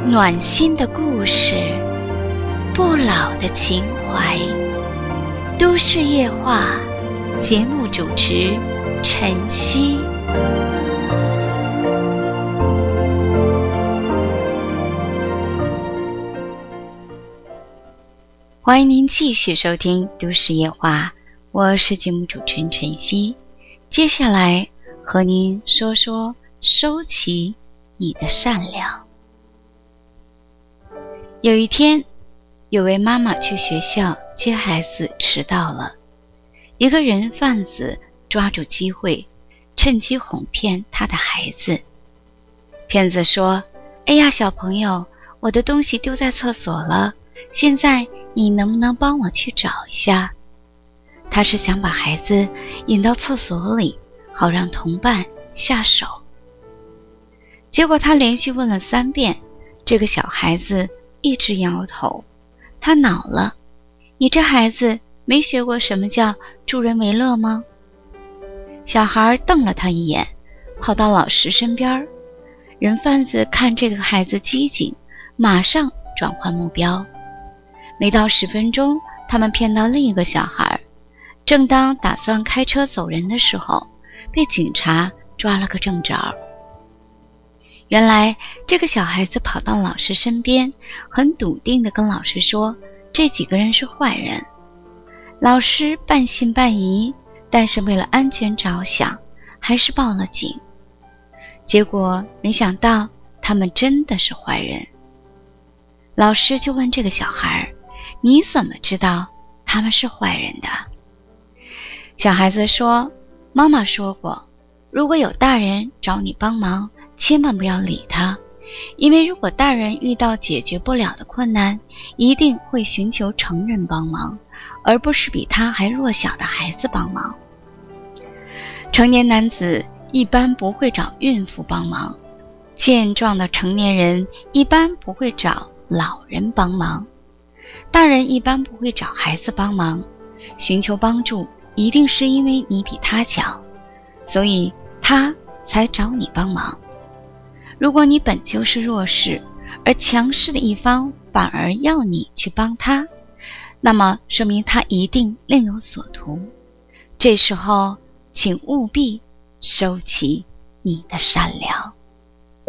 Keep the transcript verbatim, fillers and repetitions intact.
暖心的故事，不老的情怀。都市夜话，节目主持晨曦。欢迎您继续收听都市夜话，我是节目主持人晨曦。接下来和您说说收起你的善良。有一天，有位妈妈去学校接孩子迟到了，一个人贩子抓住机会，趁机哄骗他的孩子。骗子说：哎呀，小朋友，我的东西丢在厕所了，现在你能不能帮我去找一下？他是想把孩子引到厕所里，好让同伴下手。结果他连续问了三遍，这个小孩子一直摇头。他恼了，你这孩子没学过什么叫助人为乐吗？小孩瞪了他一眼，跑到老师身边。人贩子看这个孩子机警，马上转换目标。没到十分钟，他们骗到另一个小孩，正当打算开车走人的时候，被警察抓了个正着。原来这个小孩子跑到老师身边，很笃定地跟老师说，这几个人是坏人。老师半信半疑，但是为了安全着想，还是报了警。结果没想到他们真的是坏人。老师就问这个小孩，你怎么知道他们是坏人的？小孩子说，妈妈说过，如果有大人找你帮忙，千万不要理他，因为如果大人遇到解决不了的困难，一定会寻求成人帮忙，而不是比他还弱小的孩子帮忙。成年男子一般不会找孕妇帮忙，健壮的成年人一般不会找老人帮忙，大人一般不会找孩子帮忙。寻求帮助一定是因为你比他强，所以他才找你帮忙。如果你本就是弱势，而强势的一方反而要你去帮他，那么说明他一定另有所图。这时候请务必收起你的善良。